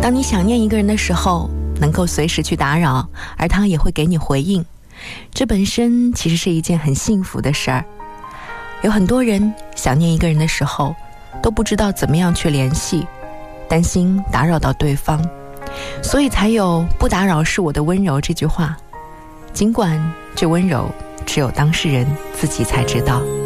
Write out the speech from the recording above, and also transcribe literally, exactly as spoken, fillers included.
当你想念一个人的时候，能够随时去打扰，而他也会给你回应，这本身其实是一件很幸福的事儿。有很多人想念一个人的时候，都不知道怎么样去联系，担心打扰到对方，所以才有不打扰是我的温柔这句话。尽管这温柔只有当事人自己才知道。